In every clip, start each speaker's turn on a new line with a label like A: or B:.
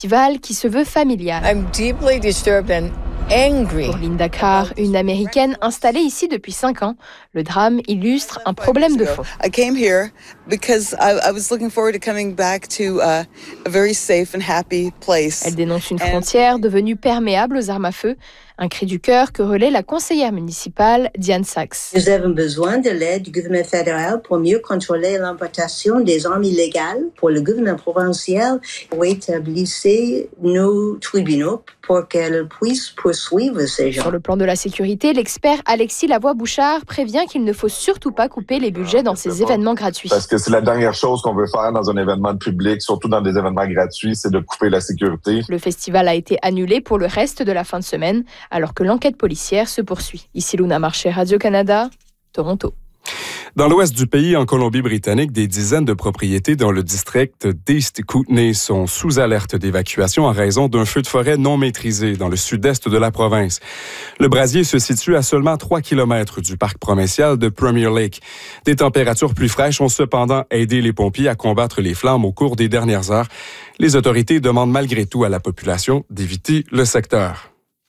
A: festival qui se veut familial.
B: I'm deeply disturbed and angry.
A: Pour Linda Carr, une Américaine installée ici depuis 5 ans, le drame illustre un problème de fond.
C: I came here because I was looking forward to coming back to a very safe and happy place.
A: Elle dénonce une frontière devenue perméable aux armes à feu, un cri du cœur que relaie la conseillère municipale Diane Sachs.
D: Nous avons besoin de l'aide du gouvernement fédéral pour mieux contrôler l'importation des armes illégales. Pour le gouvernement provincial, pour établir nos tribunaux pour qu'elles puissent poursuivre ces gens.
A: Sur le plan de la sécurité, l'expert Alexis Lavoie-Bouchard prévient qu'il ne faut surtout pas couper les budgets dans ces événements gratuits.
E: Parce que c'est la dernière chose qu'on veut faire dans un événement public, surtout dans des événements gratuits, c'est de couper la sécurité.
A: Le festival a été annulé pour le reste de la fin de semaine, alors que l'enquête policière se poursuit. Ici Luna Marché, Radio-Canada, Toronto.
F: Dans l'ouest du pays, en Colombie-Britannique, des dizaines de propriétés dans le district d'East Kootenay sont sous alerte d'évacuation en raison d'un feu de forêt non maîtrisé dans le sud-est de la province. Le brasier se situe à seulement 3 km du parc provincial de Premier Lake. Des températures plus fraîches ont cependant aidé les pompiers à combattre les flammes au cours des dernières heures. Les autorités demandent malgré tout à la population d'éviter le secteur.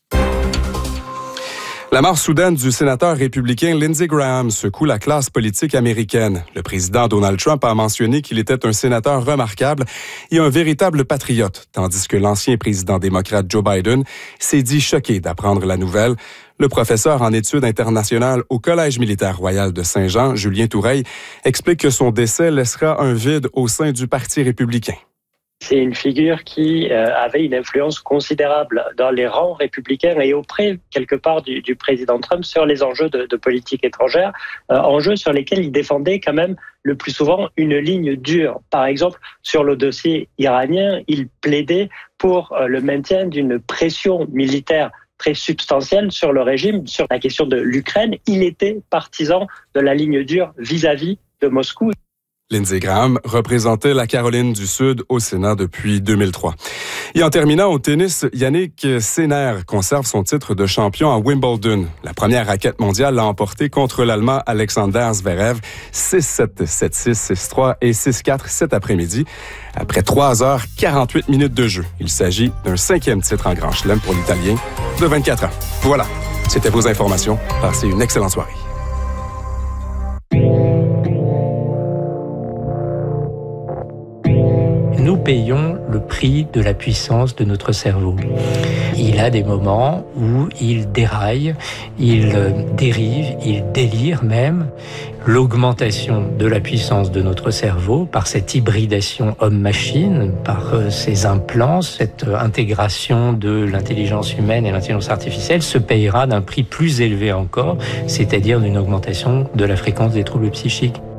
F: La mort soudaine du sénateur républicain Lindsey Graham secoue la classe politique américaine. Le président Donald Trump a mentionné qu'il était un sénateur remarquable et un véritable patriote, tandis que l'ancien président démocrate Joe Biden s'est dit choqué d'apprendre la nouvelle. Le professeur en études internationales au Collège militaire royal de Saint-Jean, Julien Toureille, explique que son décès laissera un vide au sein du Parti républicain.
G: C'est une figure qui avait une influence considérable dans les rangs républicains et auprès, quelque part, du président Trump sur les enjeux de politique étrangère, enjeux sur lesquels il défendait quand même le plus souvent une ligne dure. Par exemple, sur le dossier iranien, il plaidait pour le maintien d'une pression militaire très substantielle sur le régime. Sur la question de l'Ukraine, il était partisan de la ligne dure vis-à-vis de Moscou.
F: Lindsey Graham représentait la Caroline du Sud au Sénat depuis 2003. Et en terminant au tennis, Yannick Sinner conserve son titre de champion à Wimbledon. La première raquette mondiale l'a emporté contre l'Allemand Alexander Zverev 6-7, 7-6, 6-3 et 6-4 cet après-midi. Après 3 heures, 48 minutes de jeu. Il s'agit d'un 5e titre en Grand Chelem pour l'Italien de 24 ans. Voilà, c'était vos informations. Passez une excellente soirée.
H: Nous payons le prix de la puissance de notre cerveau. Il a des moments où il déraille, il dérive, il délire même. L'augmentation de la puissance de notre cerveau par cette hybridation homme-machine, par ces implants, cette intégration de l'intelligence humaine et l'intelligence artificielle se payera d'un prix plus élevé encore, c'est-à-dire d'une augmentation de la fréquence des troubles psychiques.